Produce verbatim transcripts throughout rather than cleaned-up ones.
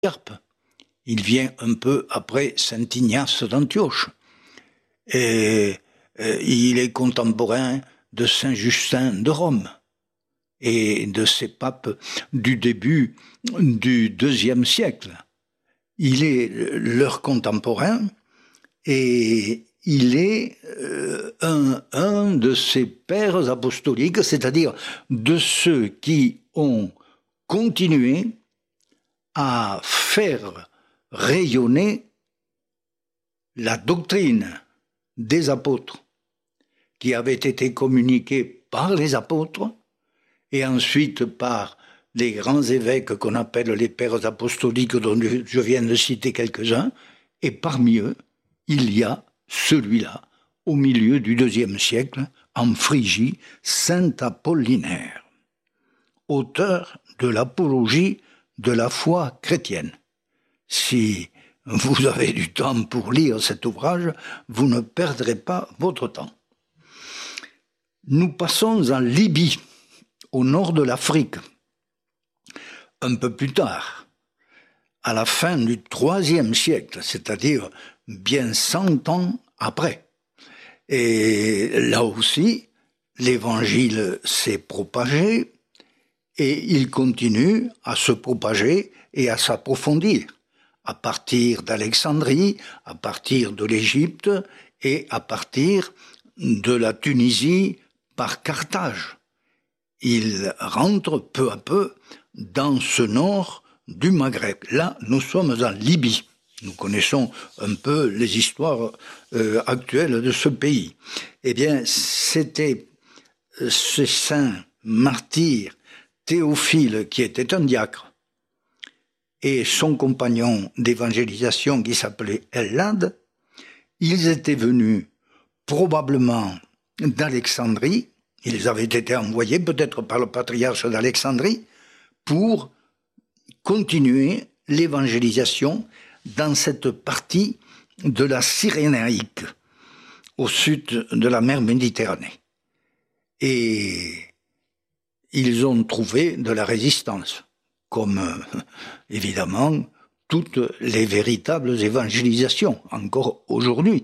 Polycarpe. Il vient un peu après saint Ignace d'Antioche. Et, et il est contemporain de saint Justin de Rome et de ces papes du début du deuxième siècle. Il est leur contemporain et il est euh, un, un de ces pères apostoliques, c'est-à-dire de ceux qui ont continué à faire rayonner la doctrine des apôtres qui avait été communiquée par les apôtres et ensuite par les grands évêques qu'on appelle les pères apostoliques dont je viens de citer quelques-uns, et parmi eux, il y a celui-là, au milieu du deuxième siècle, en Phrygie, saint Apollinaire, auteur de l'apologie de la foi chrétienne. Si vous avez du temps pour lire cet ouvrage, vous ne perdrez pas votre temps. Nous passons en Libye, au nord de l'Afrique, un peu plus tard, à la fin du troisième siècle, c'est-à-dire bien cent ans après. Et là aussi, l'évangile s'est propagé et il continue à se propager et à s'approfondir à partir d'Alexandrie, à partir de l'Égypte et à partir de la Tunisie par Carthage. Il rentre peu à peu dans ce nord du Maghreb. Là, nous sommes en Libye. Nous connaissons un peu les histoires euh, actuelles de ce pays. Eh bien, c'était ce saint martyr Théophile, qui était un diacre, et son compagnon d'évangélisation qui s'appelait Ellade. Ils étaient venus probablement d'Alexandrie. Ils avaient été envoyés peut-être par le patriarche d'Alexandrie pour continuer l'évangélisation dans cette partie de la Cyrénaïque, au sud de la mer Méditerranée. Et ils ont trouvé de la résistance, comme euh, évidemment toutes les véritables évangélisations, encore aujourd'hui.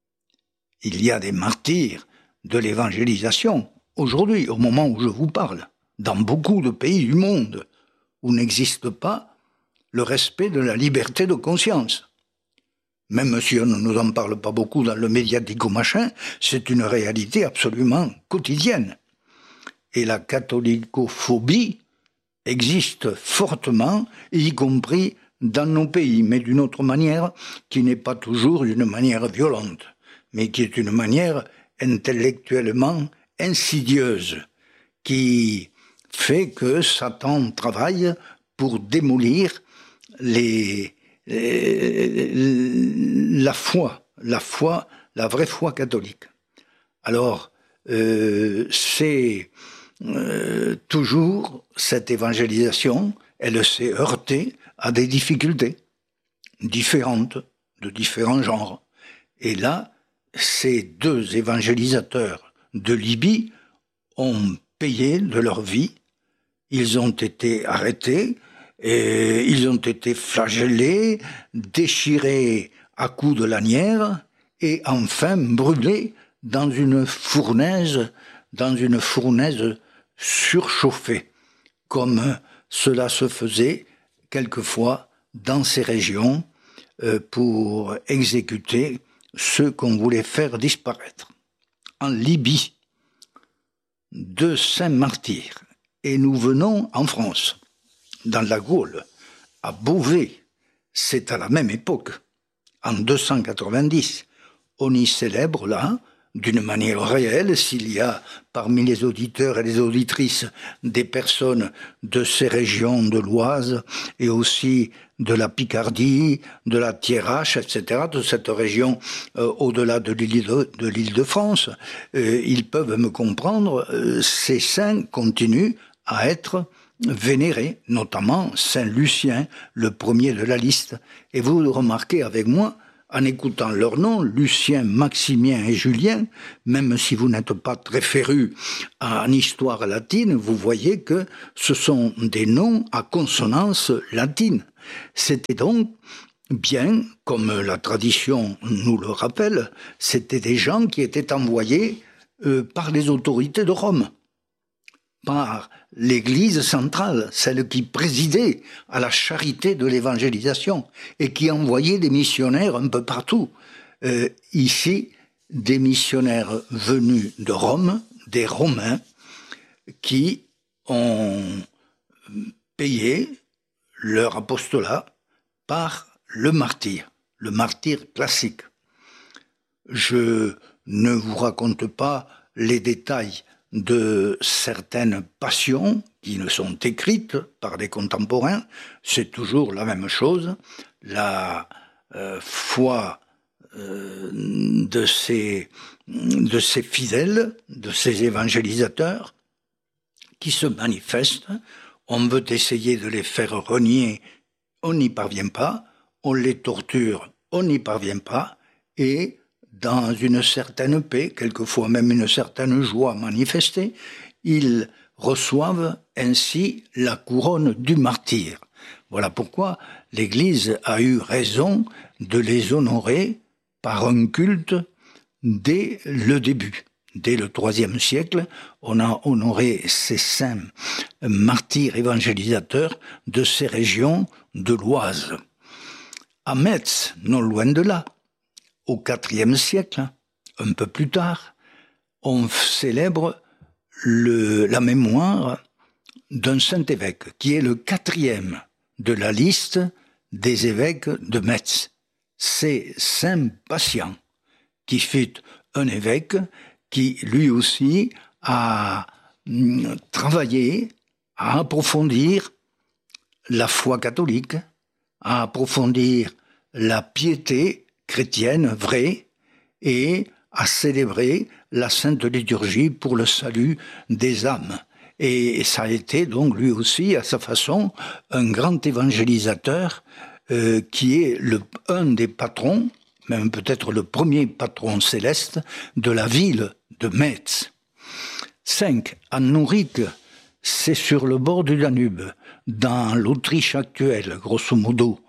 Il y a des martyrs de l'évangélisation, aujourd'hui, au moment où je vous parle, dans beaucoup de pays du monde, où n'existe pas le respect de la liberté de conscience. Même si on ne nous en parle pas beaucoup dans le médiatico-machin, c'est une réalité absolument quotidienne. Et la catholicophobie existe fortement, y compris dans nos pays, mais d'une autre manière, qui n'est pas toujours d'une manière violente, mais qui est une manière intellectuellement insidieuse, qui fait que Satan travaille pour démolir les, les, la foi, la foi, la vraie foi catholique. Alors, euh, c'est euh, toujours cette évangélisation, elle s'est heurtée à des difficultés différentes, de différents genres. Et là, ces deux évangélisateurs de Libye ont payé de leur vie. Ils ont été arrêtés, et ils ont été flagellés, déchirés à coups de lanière et enfin brûlés dans une fournaise, dans une fournaise surchauffée, comme cela se faisait quelquefois dans ces régions euh, pour exécuter ceux qu'on voulait faire disparaître. En Libye, deux saints martyrs. Et nous venons en France, dans la Gaule, à Beauvais. C'est à la même époque, en deux cent quatre-vingt-dix. On y célèbre là, d'une manière réelle, s'il y a parmi les auditeurs et les auditrices des personnes de ces régions de l'Oise et aussi de la Picardie, de la Thiérache, et cetera, de cette région euh, au-delà de l'île de, de l'île de France, euh, ils peuvent me comprendre, euh, ces saints continuent à être vénérés, notamment Saint Lucien, le premier de la liste. Et vous remarquez avec moi, en écoutant leurs noms, Lucien, Maximien et Julien, même si vous n'êtes pas très féru en histoire latine, vous voyez que ce sont des noms à consonance latine. C'était donc bien, comme la tradition nous le rappelle, c'était des gens qui étaient envoyés euh, par les autorités de Rome, par l'Église centrale, celle qui présidait à la charité de l'évangélisation et qui envoyait des missionnaires un peu partout. Euh, ici, des missionnaires venus de Rome, des Romains, qui ont payé leur apostolat par le martyre, le martyre classique. Je ne vous raconte pas les détails de certaines passions qui ne sont écrites par les contemporains, c'est toujours la même chose. La euh, foi euh, de, ces, de ces fidèles, de ces évangélisateurs, qui se manifestent. On veut essayer de les faire renier, on n'y parvient pas. On les torture, on n'y parvient pas. Et dans une certaine paix, quelquefois même une certaine joie manifestée, ils reçoivent ainsi la couronne du martyr. Voilà pourquoi l'Église a eu raison de les honorer par un culte dès le début. Dès le troisième siècle, on a honoré ces saints martyrs évangélisateurs de ces régions de l'Oise. À Metz, non loin de là, au quatrième siècle, un peu plus tard, on célèbre le, la mémoire d'un saint évêque, qui est le quatrième de la liste des évêques de Metz. C'est saint Patient, qui fut un évêque qui, lui aussi, a mm, travaillé à approfondir la foi catholique, à approfondir la piété chrétienne vraie et à célébrer la Sainte Liturgie pour le salut des âmes. Et ça a été donc lui aussi, à sa façon, un grand évangélisateur euh, qui est le, un des patrons, même peut-être le premier patron céleste de la ville de Metz. cinq. À Nourique, c'est sur le bord du Danube, dans l'Autriche actuelle, grosso modo.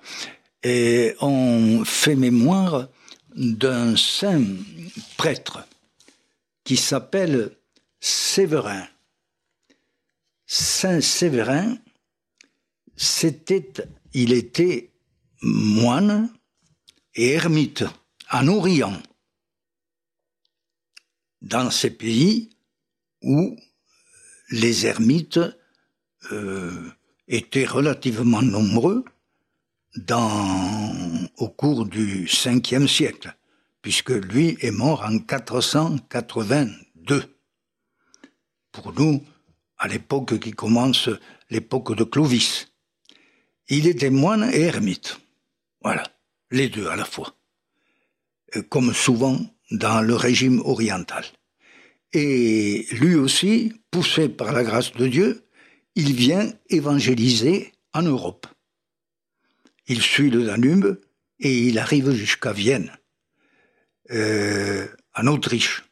Et on fait mémoire d'un saint prêtre qui s'appelle Séverin. Saint Séverin, c'était, il était moine et ermite en Orient, dans ces pays où les ermites euh, étaient relativement nombreux dans, au cours du cinquième siècle, puisque lui est mort en quatre cent quatre-vingt-deux. Pour nous, à l'époque qui commence, l'époque de Clovis. Il était moine et ermite. Voilà, les deux à la fois. Comme souvent dans le régime oriental. Et lui aussi, poussé par la grâce de Dieu, il vient évangéliser en Europe. Il suit le Danube et il arrive jusqu'à Vienne, euh, en Autriche.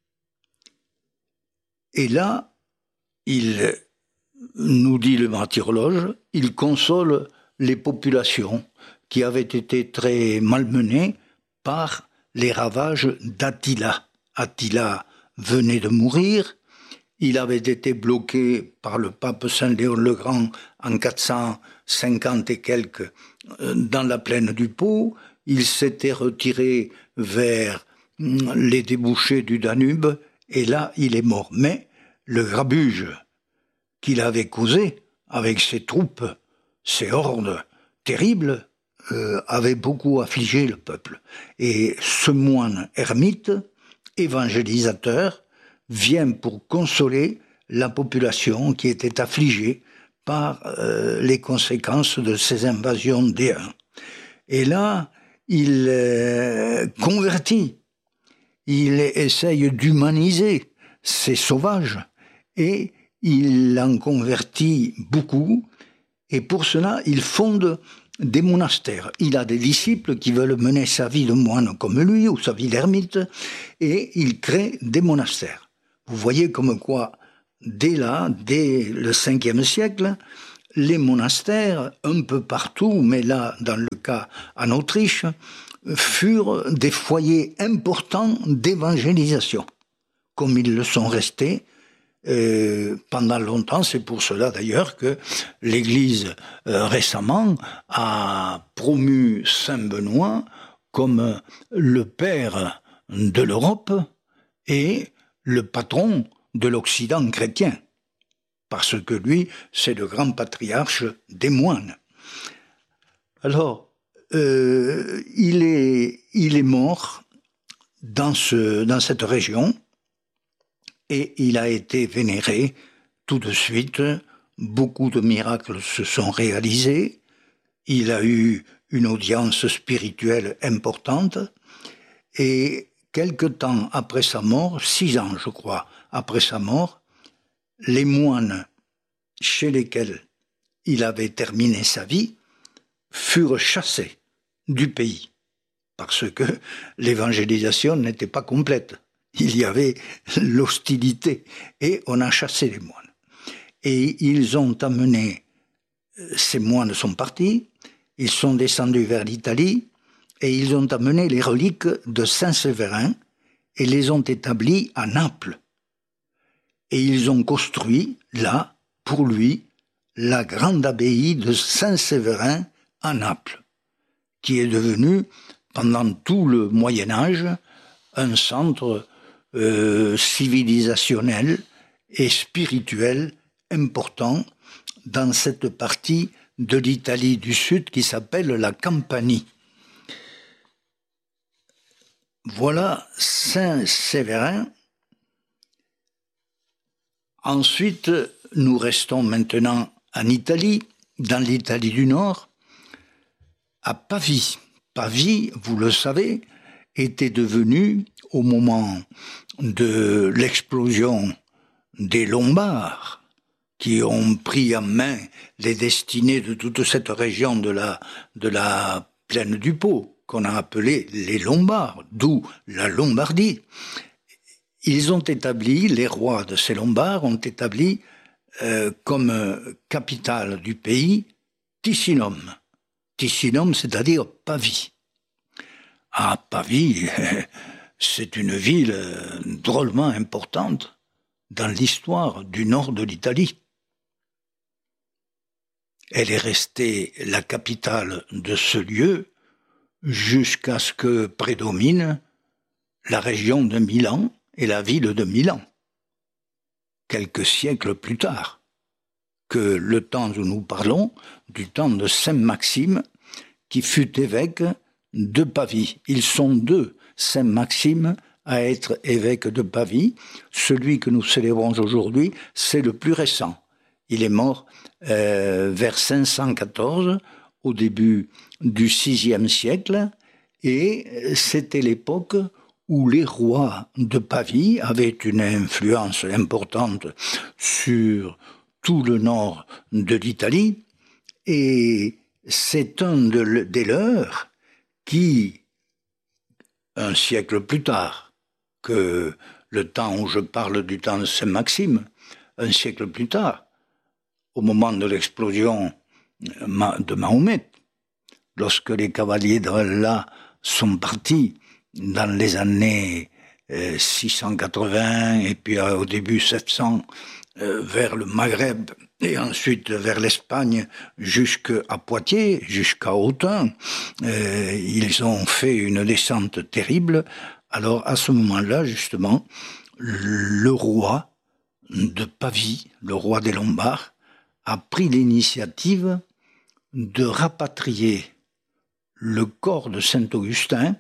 Et là, il nous dit le martyrologe, il console les populations qui avaient été très malmenées par les ravages d'Attila. Attila venait de mourir, il avait été bloqué par le pape Saint Léon le Grand en quatre cent cinquante et quelques dans la plaine du Pô, il s'était retiré vers les débouchés du Danube et là il est mort. Mais le grabuge qu'il avait causé avec ses troupes, ses hordes terribles, euh, avait beaucoup affligé le peuple. Et ce moine ermite, évangélisateur, vient pour consoler la population qui était affligée par euh, les conséquences de ces invasions d'Huns. Et là, il euh, convertit, il essaye d'humaniser ces sauvages et il en convertit beaucoup. Et pour cela, il fonde des monastères. Il a des disciples qui veulent mener sa vie de moine comme lui, ou sa vie d'ermite, et il crée des monastères. Vous voyez comme quoi, dès là, dès le cinquième siècle, les monastères, un peu partout, mais là, dans le cas en Autriche, furent des foyers importants d'évangélisation, comme ils le sont restés euh, pendant longtemps. C'est pour cela d'ailleurs que l'Église euh, récemment a promu Saint Benoît comme le père de l'Europe et le patron de l'Occident chrétien, parce que lui, c'est le grand patriarche des moines. Alors, euh, il est, il est mort dans, ce, dans cette région et il a été vénéré tout de suite. Beaucoup de miracles se sont réalisés. Il a eu une audience spirituelle importante et quelque temps après sa mort, six ans je crois, après sa mort, les moines chez lesquels il avait terminé sa vie furent chassés du pays, parce que l'évangélisation n'était pas complète. Il y avait l'hostilité, et on a chassé les moines. Et ils ont amené, ces moines sont partis, ils sont descendus vers l'Italie, et ils ont amené les reliques de Saint-Séverin, et les ont établies à Naples. Et ils ont construit, là, pour lui, la grande abbaye de Saint-Séverin à Naples, qui est devenue, pendant tout le Moyen-Âge, un centre euh, civilisationnel et spirituel important dans cette partie de l'Italie du Sud qui s'appelle la Campanie. Voilà Saint-Séverin. Ensuite, nous restons maintenant en Italie, dans l'Italie du Nord, à Pavie. Pavie, vous le savez, était devenue, au moment de l'explosion des Lombards, qui ont pris en main les destinées de toute cette région de la, de la plaine du Pô, qu'on a appelée les Lombards, d'où la Lombardie. Ils ont établi, les rois de ces Lombards ont établi euh, comme capitale du pays Ticinum. Ticinum, c'est-à-dire Pavie. Ah, Pavie, c'est une ville drôlement importante dans l'histoire du nord de l'Italie. Elle est restée la capitale de ce lieu jusqu'à ce que prédomine la région de Milan et la ville de Milan, quelques siècles plus tard, que le temps où nous parlons, du temps de Saint Maxime, qui fut évêque de Pavie. Ils sont deux, Saint Maxime, à être évêque de Pavie. Celui que nous célébrons aujourd'hui, c'est le plus récent. Il est mort euh, vers cinq cent quatorze, au début du sixième siècle, et c'était l'époque où les rois de Pavie avaient une influence importante sur tout le nord de l'Italie, et c'est un de, des leurs qui, un siècle plus tard que le temps où je parle du temps de Saint-Maxime, un siècle plus tard, au moment de l'explosion de Mahomet, lorsque les cavaliers d'Allah sont partis dans les années euh, six cent quatre-vingts et puis euh, au début sept cents euh, vers le Maghreb et ensuite vers l'Espagne jusqu'à Poitiers, jusqu'à Autun, euh, ils ont fait une descente terrible. Alors à ce moment-là, justement, le roi de Pavie, le roi des Lombards, a pris l'initiative de rapatrier le corps de Saint-Augustin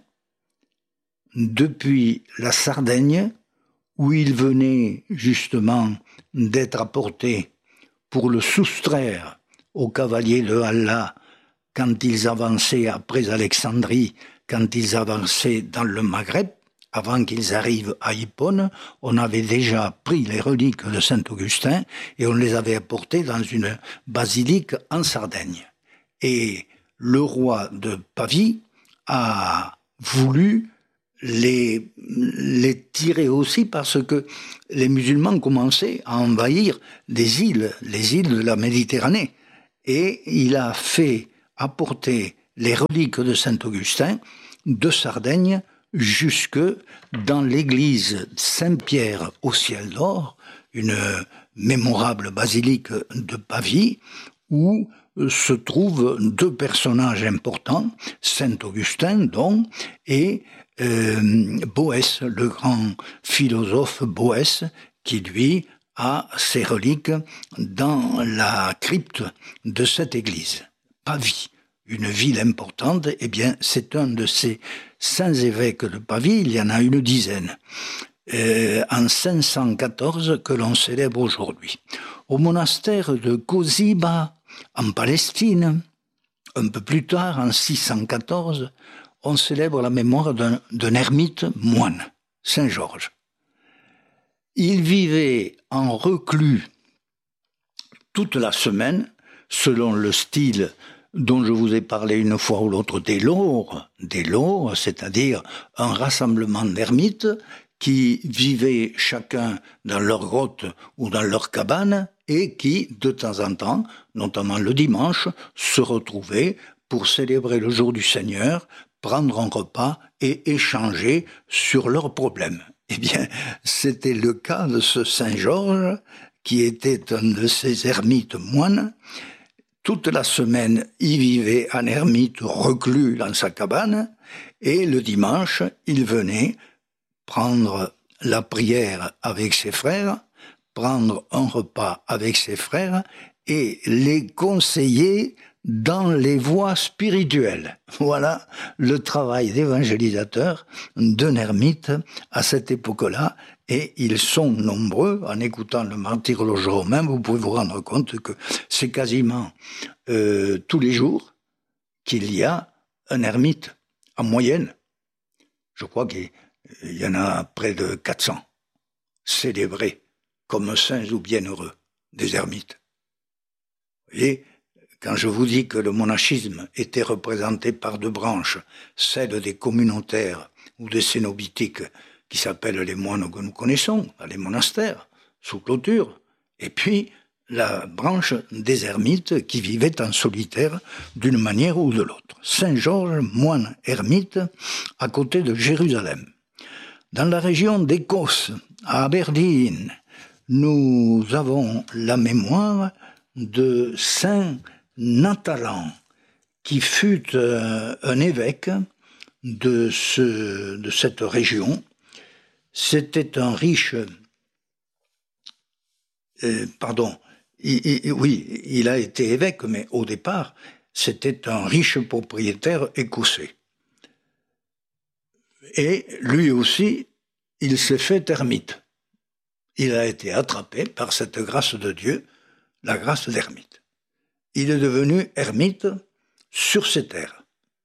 depuis la Sardaigne, où il venait justement d'être apporté pour le soustraire aux cavaliers de Allah quand ils avançaient après Alexandrie, quand ils avançaient dans le Maghreb. Avant qu'ils arrivent à Hippone, on avait déjà pris les reliques de Saint-Augustin et on les avait apportées dans une basilique en Sardaigne. Et le roi de Pavie a voulu les, les tirer aussi parce que les musulmans commençaient à envahir des îles, les îles de la Méditerranée. Et il a fait apporter les reliques de Saint-Augustin de Sardaigne jusque dans l'église Saint-Pierre au ciel d'or, une mémorable basilique de Pavie, où se trouvent deux personnages importants, Saint-Augustin donc, et euh, Boès, le grand philosophe Boès, qui lui a ses reliques dans la crypte de cette église. Pavie, une ville importante, eh bien c'est un de ces saints évêques de Pavie, il y en a une dizaine, euh, en cinq cent quatorze que l'on célèbre aujourd'hui. Au monastère de Kosiba, en Palestine, un peu plus tard, en six cent quatorze, on célèbre la mémoire d'un, d'un ermite moine, Saint Georges. Il vivait en reclus toute la semaine, selon le style dont je vous ai parlé une fois ou l'autre des lours, des lours, c'est-à-dire un rassemblement d'ermites qui vivaient chacun dans leur grotte ou dans leur cabane et qui, de temps en temps, notamment le dimanche, se retrouvaient pour célébrer le jour du Seigneur, prendre un repas et échanger sur leurs problèmes. Eh bien, c'était le cas de ce Saint Georges, qui était un de ces ermites moines. Toute la semaine, il vivait en ermite reclus dans sa cabane, et le dimanche, il venait prendre la prière avec ses frères, prendre un repas avec ses frères, et les conseiller dans les voies spirituelles. Voilà le travail d'évangélisateur d'un ermite à cette époque-là, et ils sont nombreux. En écoutant le martyrologe romain, vous pouvez vous rendre compte que c'est quasiment euh, tous les jours qu'il y a un ermite, en moyenne. Je crois qu'il y en a près de quatre cents célébrés comme saints ou bienheureux des ermites. Vous voyez, quand je vous dis que le monachisme était représenté par deux branches, celle des communautaires ou des cénobitiques, qui s'appellent les moines que nous connaissons, dans les monastères, sous clôture, et puis la branche des ermites qui vivaient en solitaire d'une manière ou de l'autre. Saint Georges, moine ermite, à côté de Jérusalem. Dans la région d'Écosse, à Aberdeen, nous avons la mémoire de Saint Natalan, qui fut euh, un évêque de, ce, de cette région. C'était un riche... Euh, pardon, il, il, oui, il a été évêque, mais au départ, c'était un riche propriétaire écossais. Et lui aussi, il s'est fait ermite. Il a été attrapé par cette grâce de Dieu, la grâce d'ermite. Il est devenu ermite sur ces terres.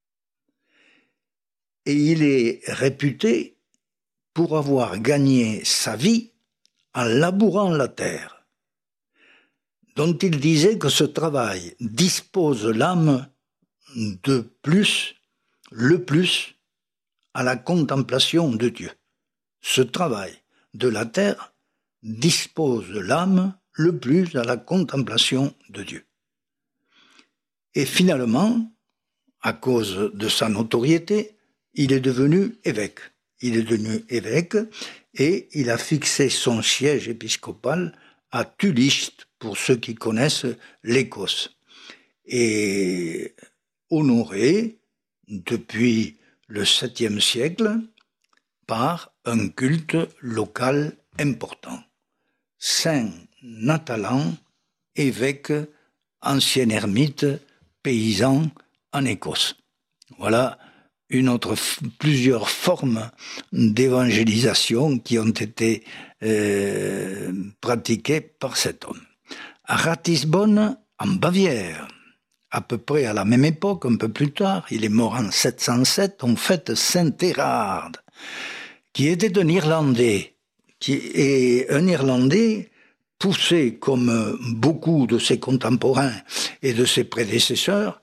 Et il est réputé pour avoir gagné sa vie en labourant la terre, dont il disait que ce travail dispose l'âme de plus, le plus, à la contemplation de Dieu. Ce travail de la terre dispose l'âme le plus à la contemplation de Dieu. Et finalement, à cause de sa notoriété, il est devenu évêque. Il est devenu évêque et il a fixé son siège épiscopal à Tullist, pour ceux qui connaissent l'Écosse, et honoré depuis le septième siècle par un culte local important. Saint Natalan, évêque, ancien ermite, paysan en Écosse. Voilà une autre, plusieurs formes d'évangélisation qui ont été euh, pratiquées par cet homme. À Ratisbonne, en Bavière, à peu près à la même époque, un peu plus tard, il est mort en sept cent sept, on fête Saint Érard, qui était un Irlandais, qui est un Irlandais poussé, comme beaucoup de ses contemporains et de ses prédécesseurs,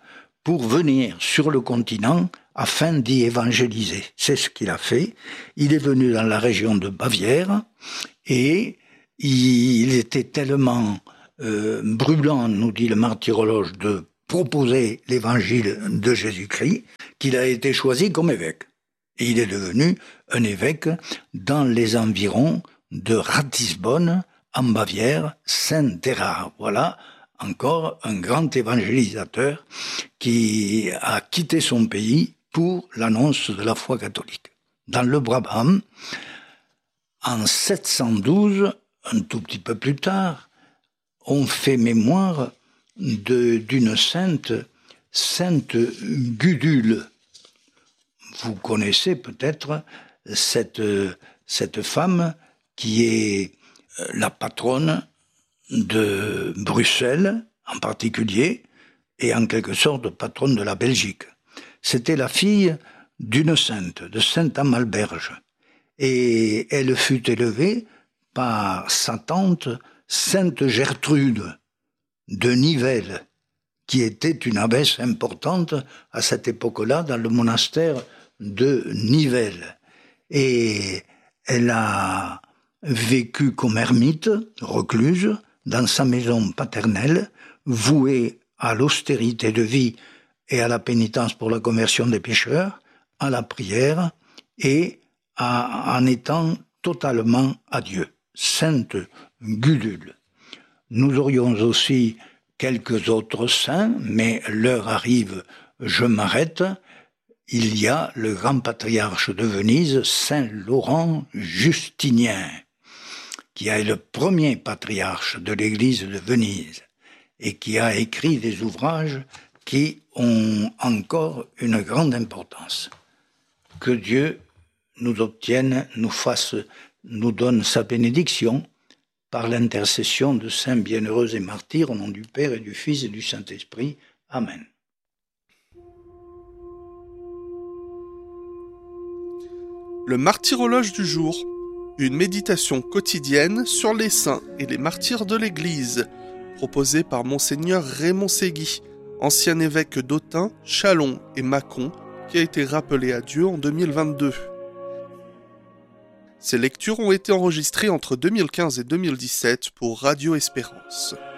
pour venir sur le continent afin d'y évangéliser. C'est ce qu'il a fait. Il est venu dans la région de Bavière et il était tellement euh, brûlant, nous dit le martyrologe, de proposer l'évangile de Jésus-Christ, qu'il a été choisi comme évêque. Et il est devenu un évêque dans les environs de Ratisbonne, en Bavière, Saint-Érard. Voilà encore un grand évangélisateur qui a quitté son pays pour l'annonce de la foi catholique. Dans le Brabant, en sept cent douze, un tout petit peu plus tard, on fait mémoire de, d'une sainte, sainte Gudule. Vous connaissez peut-être cette, cette femme qui est la patronne de Bruxelles en particulier et en quelque sorte patronne de la Belgique. C'était la fille d'une sainte, de sainte Amalberge. Et elle fut élevée par sa tante sainte Gertrude de Nivelles, qui était une abbesse importante à cette époque-là dans le monastère de Nivelles. Et elle a vécu comme ermite, recluse, dans sa maison paternelle, vouée à l'austérité de vie et à la pénitence pour la conversion des pécheurs, à la prière et à, en étant totalement à Dieu. Sainte Gudule. Nous aurions aussi quelques autres saints, mais l'heure arrive, je m'arrête. Il y a le grand patriarche de Venise, Saint Laurent Justinien, qui est le premier patriarche de l'église de Venise et qui a écrit des ouvrages qui ont encore une grande importance. Que Dieu nous obtienne, nous fasse, nous donne sa bénédiction par l'intercession de saints bienheureux et martyrs, au nom du Père et du Fils et du Saint-Esprit. Amen. Le martyrologe du jour, une méditation quotidienne sur les saints et les martyrs de l'Église, proposée par Monseigneur Raymond Ségui, ancien évêque d'Autun, Châlons et Mâcon, qui a été rappelé à Dieu en deux mille vingt-deux. Ces lectures ont été enregistrées entre deux mille quinze et deux mille dix-sept pour Radio Espérance.